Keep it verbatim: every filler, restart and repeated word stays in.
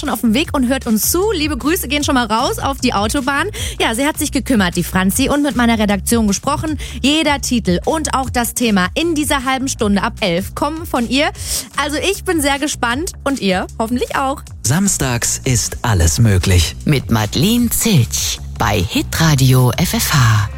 schon auf dem Weg und hört uns zu. Liebe Grüße gehen schon mal raus auf die Autobahn. Ja, sie hat sich gekümmert, die Franzi, und mit meiner Redaktion gesprochen. Jeder Titel und auch das Thema in dieser halben Stunde ab elf kommen von ihr. Also ich bin sehr gespannt und ihr hoffentlich auch. Samstags ist alles möglich. Mit Madeleine Zilch bei Hitradio F F H.